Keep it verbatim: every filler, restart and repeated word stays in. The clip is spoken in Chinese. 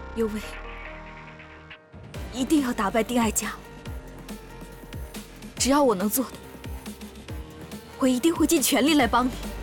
有为一定要打败丁爱家，只要我能做的，我一定会尽全力来帮你。